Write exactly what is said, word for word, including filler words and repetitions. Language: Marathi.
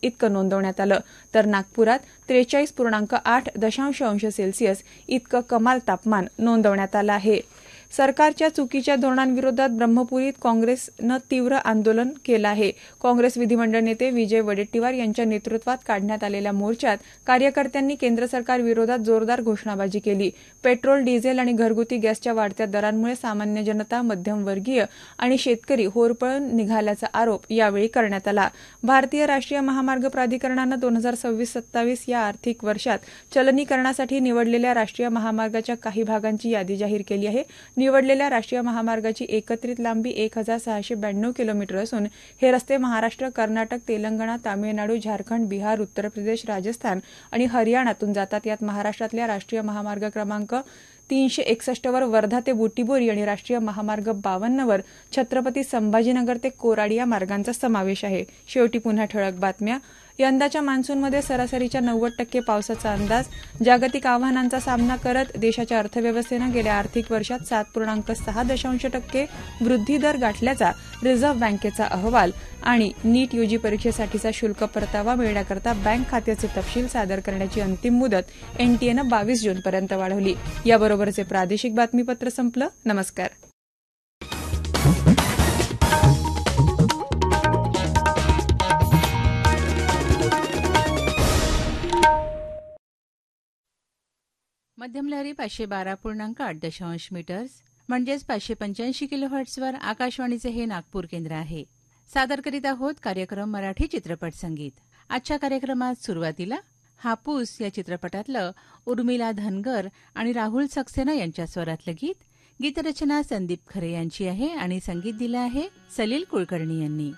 इतकं नोंदवण्यात आलं, तर नागपुरात त्रेचाळीस पूर्णांक आठ दशांश अंश सेल्सिअस इतकं कमाल तापमान नोंदवण्यात आलं आहे. सरकारच्या चुकीच्या धोरणांविरोधात ब्रह्मपुरीत काँग्रेसनं तीव्र आंदोलन केलं आहे. काँग्रेस विधिमंडळ नेते विजय वडेट्टीवार यांच्या नेतृत्वात काढण्यात आलेल्या मोर्चात कार्यकर्त्यांनी केंद्र सरकार विरोधात जोरदार घोषणाबाजी केली. पेट्रोल, डिझेल आणि घरगुती गॅसच्या वाढत्या दरांमुळे सामान्य जनता, मध्यमवर्गीय आणि शेतकरी होरपळून निघाल्याचा आरोप यावेळी करण्यात आला. भारतीय राष्ट्रीय महामार्ग प्राधिकरणानं दोन हजार सव्वीस सत्तावीस या आर्थिक वर्षात चलनीकरणासाठी निवडलेल्या राष्ट्रीय महामार्गाच्या काही भागांची यादी जाहीर केली आहे. निवडलेल्या राष्ट्रीय महामार्गाची एकत्रित लांबी एक हजार सहाशे ब्याण्णव किलोमीटर असून हे रस्ते महाराष्ट्र, कर्नाटक, तेलंगणा, तामिळनाडू, झारखंड, बिहार, उत्तर प्रदेश, राजस्थान आणि हरियाणातून जातात. यात महाराष्ट्रातल्या राष्ट्रीय महामार्ग क्रमांक तीनशे एकसष्ट वर वर्धा ते बुटिबोरी आणि राष्ट्रीय महामार्ग बावन्न वर छत्रपती संभाजीनगर ते कोराड या मार्गांचा समावेश आहे. शेवटी पुन्हा ठळक बातम्या. यंदाच्या मान्सूनमध्ये सरासरीच्या नव्वद टक्के पावसाचा अंदाज. जागतिक आव्हानांचा सामना करत देशाच्या अर्थव्यवस्थेनं गेल्या आर्थिक वर्षात सात पूर्णांक सहा दशांश टक्के वृद्धी दर गाठल्याचा रिझर्व्ह बँकेचा अहवाल. आणि नीट यूजी परीक्षेसाठीचा शुल्क परतावा मिळण्याकरता बँक खात्याचे तपशील सादर करण्याची अंतिम मुदत एनटीएनं बावीस जूनपर्यंत वाढवली. याबरोबरचे प्रादेशिक बातमीपत्र संपलं. नमस्कार. मध्यम लहरी पाचशे बारा पूर्णांक आठ दशांश मीटर्स म्हणजेच पाचशे पंच्याऐंशी किलो हर्ट्सवर आकाशवाणीचे हे नागपूर केंद्र आहे. सादर करीत आहोत कार्यक्रम मराठी चित्रपट संगीत. आजच्या कार्यक्रमात सुरुवातीला हापूस या चित्रपटातलं उर्मिला धनगर आणि राहुल सक्सेना यांच्या स्वरातलं गीत. गीतरचना संदीप खरे यांची आहे आणि संगीत दिलं आहे सलील कुलकर्णी यांनी.